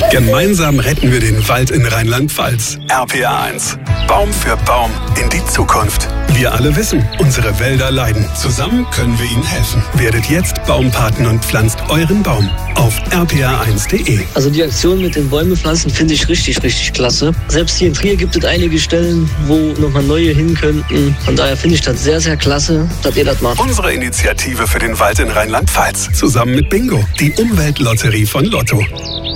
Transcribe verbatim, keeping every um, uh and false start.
Gemeinsam retten wir den Wald in Rheinland-Pfalz. R P A eins. Baum für Baum in die Zukunft. Wir alle wissen, unsere Wälder leiden. Zusammen können wir ihnen helfen. Werdet jetzt Baumpaten und pflanzt euren Baum auf r p a eins punkt de. Also die Aktion mit den Bäume pflanzen finde ich richtig, richtig klasse. Selbst hier in Trier gibt es einige Stellen, wo nochmal neue hin könnten. Von daher finde ich das sehr, sehr klasse, dass ihr das macht. Unsere Initiative für den Wald in Rheinland-Pfalz. Zusammen mit Bingo, die Umweltlotterie von Lotto.